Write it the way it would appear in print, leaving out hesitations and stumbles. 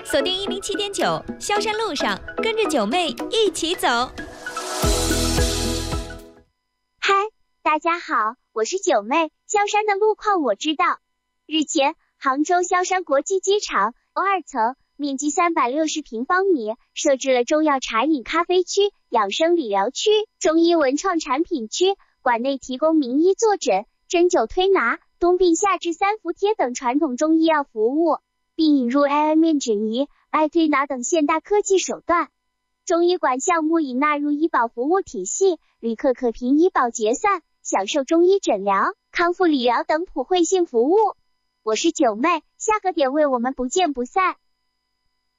锁定107.9，萧山路上，跟着九妹一起走。 嗨，大家好，我是九妹。萧山的路况我知道。日前，杭州萧山国际机场2层，面积360平方米，设置了中药茶饮咖啡区、养生理疗区、中医文创产品区，馆内提供名医坐诊、针灸推拿、冬病夏治3伏贴等传统中医药服务，并引入 AI 面诊仪、爱推拿等现代科技手段。中医馆项目已纳入医保服务体系，旅客可凭医保结算，享受中医诊疗、康复理疗等普惠性服务。我是九妹，下个点位我们不见不散。